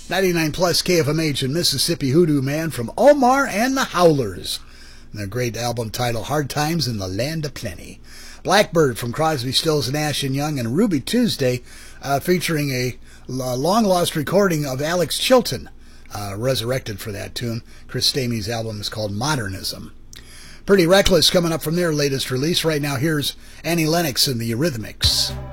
99 plus KFMH in Mississippi, Hoodoo Man from Omar and the Howlers. And their great album title, Hard Times in the Land of Plenty. Blackbird from Crosby, Stills, Nash & Young, and Ruby Tuesday, featuring a long-lost recording of Alex Chilton, resurrected for that tune. Chris Stamey's album is called Modernism. Pretty Reckless coming up from their latest release. Right now, here's Annie Lennox and the Eurythmics.